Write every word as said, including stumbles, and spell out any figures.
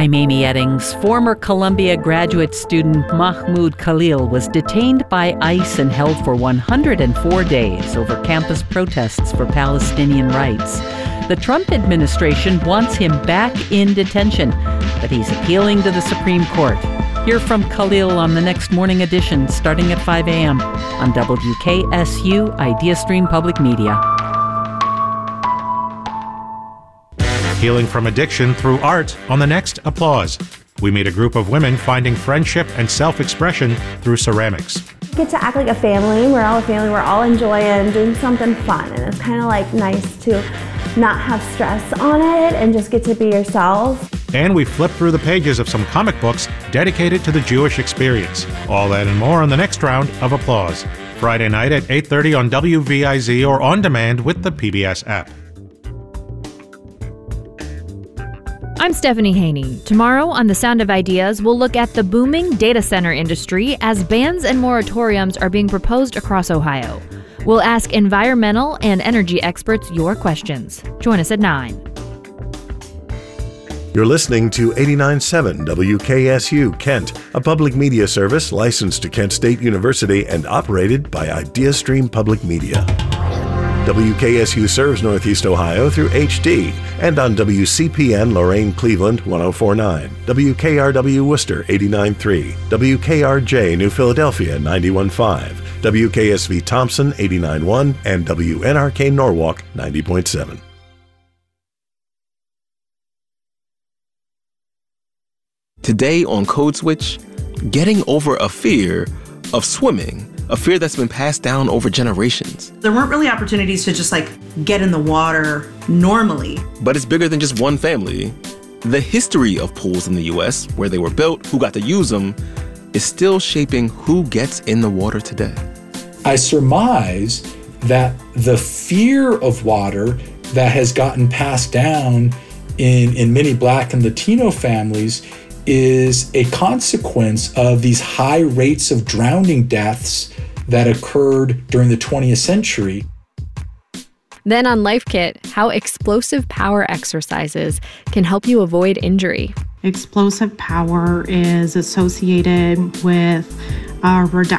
I'm Amy Eddings. Former Columbia graduate student Mahmoud Khalil was detained by ICE and held for one hundred four days over campus protests for Palestinian rights. The Trump administration wants him back in detention, but he's appealing to the Supreme Court. Hear from Khalil on the next morning edition starting at five a.m. on W K S U IdeaStream Public Media. Healing from addiction through art on the next Applause. We meet a group of women finding friendship and self-expression through ceramics. Get to act like a family. We're all a family. We're all enjoying doing something fun, and it's kind of like nice to not have stress on it and just get to be yourself. And we flip through the pages of some comic books dedicated to the Jewish experience. All that and more on the next round of Applause. Friday night at eight thirty on W V I Z or on demand with the P B S app. I'm Stephanie Haney. Tomorrow on The Sound of Ideas, we'll look at the booming data center industry as bans and moratoriums are being proposed across Ohio. We'll ask environmental and energy experts your questions. Join us at nine. You're listening to eighty-nine point seven W K S U Kent, a public media service licensed to Kent State University and operated by IdeaStream Public Media. W K S U serves Northeast Ohio through H D and on W C P N Lorain Cleveland one oh four point nine, W K R W Worcester eighty-nine point three, W K R J New Philadelphia ninety-one point five, W K S V Thompson eighty-nine point one, and W N R K Norwalk ninety point seven. Today on Code Switch, getting over a fear of swimming. A fear that's been passed down over generations. There weren't really opportunities to just like get in the water normally. But it's bigger than just one family. The history of pools in the U S, where they were built, who got to use them, is still shaping who gets in the water today. I surmise that the fear of water that has gotten passed down in, in many Black and Latino families is a consequence of these high rates of drowning deaths that occurred during the twentieth century. Then on Life Kit, how explosive power exercises can help you avoid injury. Explosive power is associated with a redu-